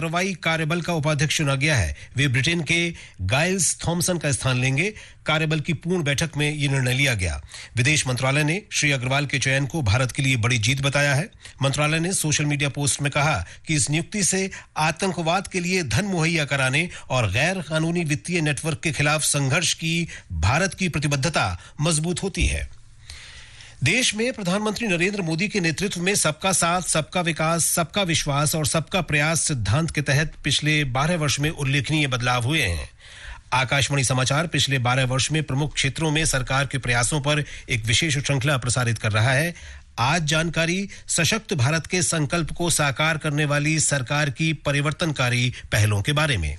कार्रवाई कार्यबल का उपाध्यक्ष चुना गया है। वे ब्रिटेन के गाइल्स थॉमसन का स्थान लेंगे। कार्यबल की पूर्ण बैठक में यह निर्णय लिया गया। विदेश मंत्रालय ने श्री अग्रवाल के चयन को भारत के लिए बड़ी जीत बताया है। मंत्रालय ने सोशल मीडिया पोस्ट में कहा कि इस नियुक्ति से आतंकवाद के लिए धन मुहैया कराने और गैर कानूनी वित्तीय नेटवर्क के खिलाफ संघर्ष की भारत की प्रतिबद्धता मजबूत होती है। देश में प्रधानमंत्री नरेंद्र मोदी के नेतृत्व में सबका साथ, सबका विकास, सबका विश्वास और सबका प्रयास सिद्धांत के तहत पिछले 12 वर्ष में उल्लेखनीय बदलाव हुए हैं। आकाशवाणी समाचार पिछले 12 वर्ष में प्रमुख क्षेत्रों में सरकार के प्रयासों पर एक विशेष श्रृंखला प्रसारित कर रहा है। आज जानकारी सशक्त भारत के संकल्प को साकार करने वाली सरकार की परिवर्तनकारी पहलों के बारे में।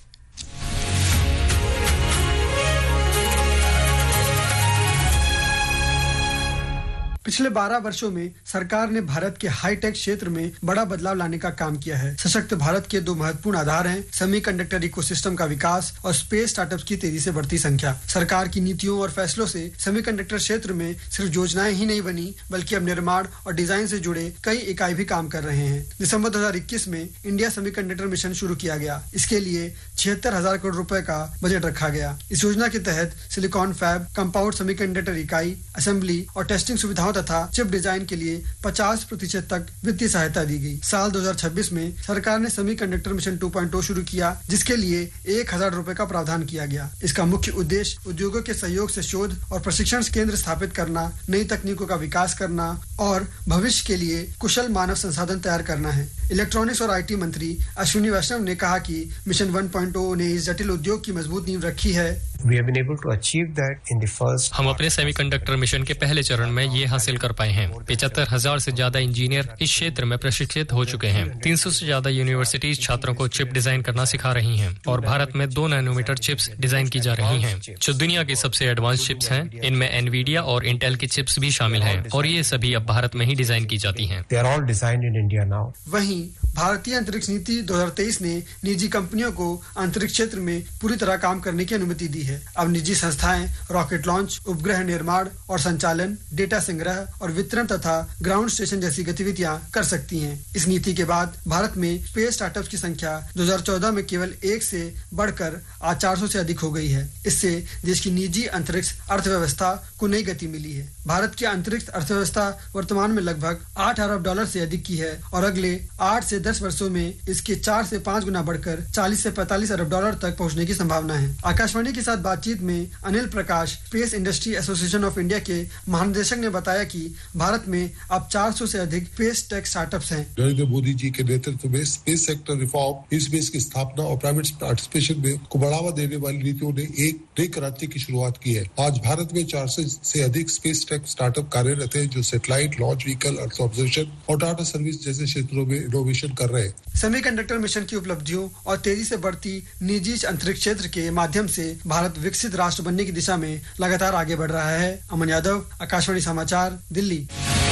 पिछले 12 वर्षों में सरकार ने भारत के हाईटेक क्षेत्र में बड़ा बदलाव लाने का काम किया है। सशक्त भारत के 2 महत्वपूर्ण आधार हैं सेमीकंडक्टर इकोसिस्टम का विकास और स्पेस स्टार्टअप्स की तेजी से बढ़ती संख्या। सरकार की नीतियों और फैसलों से सेमीकंडक्टर क्षेत्र में सिर्फ योजनाएं ही नहीं बनी, बल्कि अब निर्माण और डिजाइन से जुड़े कई इकाई भी काम कर रहे हैं। दिसंबर 2021 में इंडिया सेमीकंडक्टर मिशन शुरू किया गया। इसके लिए 76,000 करोड़ रुपए का बजट रखा गया। इस योजना के तहत सिलिकॉन फैब, कंपाउंड सेमीकंडक्टर इकाई, असेंबली और टेस्टिंग सुविधाओं तथा चिप डिजाइन के लिए 50% तक वित्तीय सहायता दी गई। साल 2026 में सरकार ने सेमीकंडक्टर मिशन 2.0 शुरू किया, जिसके लिए 1,000 रुपए का प्रावधान किया गया। इसका मुख्य उद्देश्य उद्योगों के सहयोग से शोध और प्रशिक्षण केंद्र स्थापित करना, नई तकनीकों का विकास करना और भविष्य के लिए कुशल मानव संसाधन तैयार करना है। इलेक्ट्रॉनिक्स और आईटी मंत्री अश्विनी वैष्णव ने कहा कि मिशन 1.0 ने इस जटिल उद्योग की मजबूत नींव रखी है। हम अपने सेमीकंडक्टर मिशन के पहले चरण में ये हासिल कर पाए हैं। 75,000 से ज्यादा इंजीनियर इस क्षेत्र में प्रशिक्षित हो चुके हैं। 300 से ज्यादा यूनिवर्सिटीज छात्रों को चिप डिजाइन करना सिखा रही हैं और भारत में 2 नैनोमीटर चिप्स डिजाइन की जा रही हैं, जो दुनिया की सबसे एडवांस चिप्स हैं। इनमें एनवीडिया और इंटेल की चिप्स भी शामिल हैं और ये सभी अब भारत में ही डिजाइन की जाती हैं। वहीं भारतीय अंतरिक्ष नीति 2023 ने निजी कंपनियों को अंतरिक्ष क्षेत्र में पूरी तरह काम करने की अनुमति दी है। अब निजी संस्थाएं रॉकेट लॉन्च, उपग्रह निर्माण और संचालन, डेटा संग्रह और वितरण तथा ग्राउंड स्टेशन जैसी गतिविधियां कर सकती हैं। इस नीति के बाद भारत में स्पेस स्टार्टअप्स की संख्या 2014 में केवल 1 से बढ़कर आज 400 से अधिक हो गई है। इससे देश की निजी अंतरिक्ष अर्थव्यवस्था को नई गति मिली है। भारत की अंतरिक्ष अर्थव्यवस्था वर्तमान में लगभग $8 अरब से अधिक की है और अगले 8 से 10 वर्षों में इसके 4 से 5 गुना बढ़कर 40 से 45 अरब डॉलर तक पहुंचने की संभावना है। आकाशवाणी के साथ बातचीत में Anil Prakash, space industry association of India के महानिदेशक ने बताया कि भारत में अब 400 से अधिक स्पेस टेक स्टार्टअप्स हैं। नरेंद्र मोदी जी के नेतृत्व में स्पेस सेक्टर रिफॉर्म, स्पेस की स्थापना और प्राइवेट पार्टिसिपेशन में को बढ़ावा देने वाली नीतियों ने एक नई क्रांति की शुरुआत की है। आज भारत में 400 से अधिक स्पेस टेक स्टार्टअप कार्यरत हैं, जो satellite launch vehicle, earth observation और डाटा सर्विस जैसे क्षेत्रों में इनोवेशन कर रहे हैं। सेमीकंडक्टर मिशन की उपलब्धियों और तेजी से बढ़ती निजी अंतरिक्ष क्षेत्र के माध्यम से भारत विकसित राष्ट्र बनने की दिशा में लगातार आगे बढ़ रहा है। अमन यादव, आकाशवाणी समाचार, दिल्ली।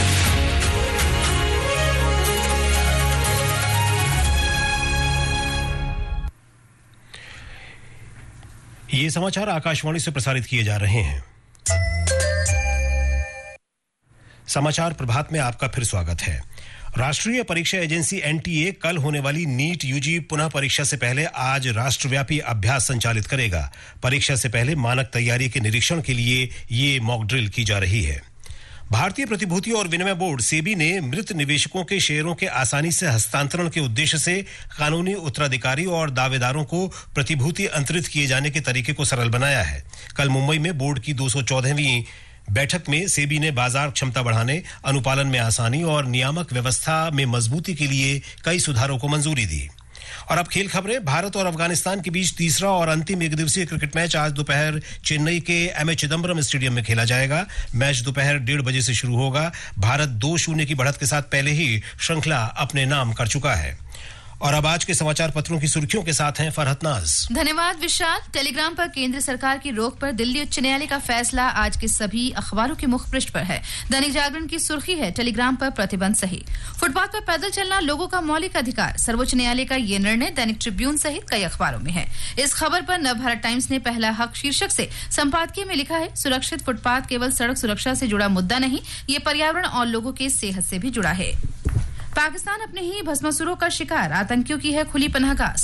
ये समाचार आकाशवाणी से प्रसारित किए जा रहे हैं। समाचार प्रभात में आपका फिर स्वागत है। राष्ट्रीय परीक्षा एजेंसी एनटीए कल होने वाली नीट यूजी पुनः परीक्षा से पहले आज राष्ट्रव्यापी अभ्यास संचालित करेगा। परीक्षा से पहले मानक तैयारी के निरीक्षण के लिए ये मॉक ड्रिल की जा रही है। भारतीय प्रतिभूति और विनिमय बोर्ड सेबी ने मृत निवेशकों के शेयरों के आसानी से हस्तांतरण के उद्देश्य से कानूनी उत्तराधिकारी और दावेदारों को प्रतिभूति अंतरित किए जाने के तरीके को सरल बनाया है। कल मुंबई में बोर्ड की 214वीं बैठक में सेबी ने बाजार क्षमता बढ़ाने, अनुपालन में आसानी और नियामक व्यवस्था में मजबूती के लिए कई सुधारों को मंजूरी दी। और अब खेल खबरें। भारत और अफगानिस्तान के बीच तीसरा और अंतिम एकदिवसीय क्रिकेट मैच आज दोपहर चेन्नई के एमए चिदंबरम स्टेडियम में खेला जाएगा। मैच दोपहर 1:30 बजे से शुरू होगा। भारत 2-0 की बढ़त के साथ पहले ही श्रृंखला अपने नाम कर चुका है। और अब आज के समाचार पत्रों की सुर्खियों के साथ हैं फरहत नाज। धन्यवाद विशाल। टेलीग्राम पर केंद्र सरकार की रोक पर दिल्ली उच्च न्यायालय का फैसला आज के सभी अखबारों के मुख पृष्ठ पर है। दैनिक जागरण की सुर्खी है, टेलीग्राम पर प्रतिबंध सही। फुटपाथ पर पैदल चलना लोगों का मौलिक अधिकार, सर्वोच्च न्यायालय का ये निर्णय दैनिक ट्रिब्यून सहित कई अखबारों में है। इस खबर पर नवभारत टाइम्स ने पहला हक शीर्षक से संपादकीय में लिखा है, सुरक्षित फुटपाथ केवल सड़क सुरक्षा से जुड़ा मुद्दा नहीं, ये पर्यावरण और लोगों के सेहत से भी जुड़ा है। पाकिस्तान अपने ही भस्मासुरों का शिकार, आतंकियों की है खुली पनाहगाह।